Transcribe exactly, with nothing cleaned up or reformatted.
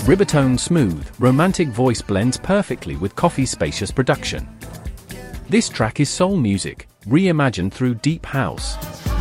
Ribertone smooth, romantic voice blends perfectly with Coffee's spacious production. This track is soul music, reimagined through deep house.